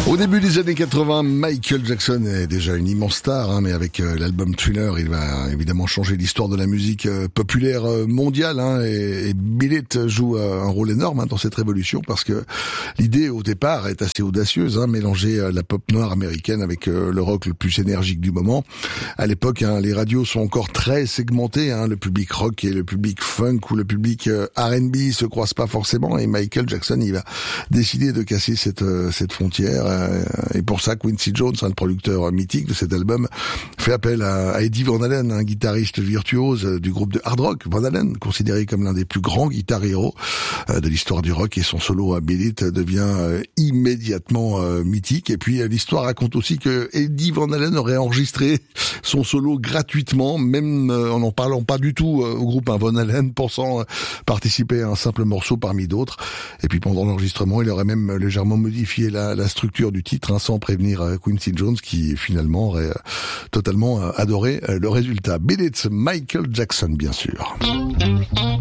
Au début des années 80, Michael Jackson est déjà une immense star, mais avec l'album Thriller, il va évidemment changer l'histoire de la musique populaire mondiale, et Beat It joue un rôle énorme dans cette révolution, parce que l'idée au départ est assez audacieuse, mélanger la pop noire américaine avec le rock le plus énergique du moment. À l'époque, les radios sont encore très segmentées, le public rock et le public funk ou le public R&B se croisent pas forcément, et Michael Jackson, il va décider de casser cette frontière. Et pour ça, Quincy Jones, le producteur mythique de cet album, fait appel à Eddie Van Halen, un guitariste virtuose du groupe de hard rock. Van Halen, considéré comme l'un des plus grands guitar héros de l'histoire du rock, et son solo à Beat It devient immédiatement mythique. Et puis l'histoire raconte aussi que Eddie Van Halen aurait enregistré son solo gratuitement, même en n'en parlant pas du tout au groupe Van Halen, pensant participer à un simple morceau parmi d'autres. Et puis pendant l'enregistrement, il aurait même légèrement modifié la structure du titre, sans prévenir Quincy Jones, qui finalement aurait totalement adoré le résultat. Beat It, Michael Jackson, bien sûr.